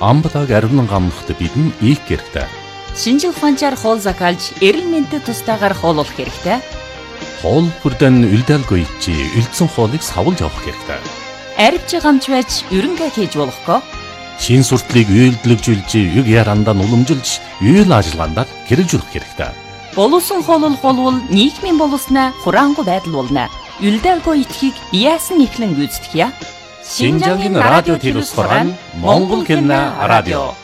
амбалаг аривнан гамнахт бидэн ийх хэрэгтэй. Шинжил ухаанчаар хоол закалж, эрүүл мэндэд тустаагаар хооллох хэрэгтэй. Хоол бүрдэн үлдээлгүй чи үлдсэн хоолыг савлж авах хэрэгтэй. Арвч гамч байж ерөнхий хийж болохгүй. Шин суртлыг үйлдэлжүүлж, юг ярандаа уламжилж, үйл ажиллагаанд хэрэгжүүлэх хэрэгтэй. Боловсон хооллол болвол нийгмийн боловсноо хураангуй байдал болно. Үлдээлгүй итгэхийг яасан ихлэн гүйцэтгэе. Шинжаагийн радио телевиз хорон Монгол хэлний радио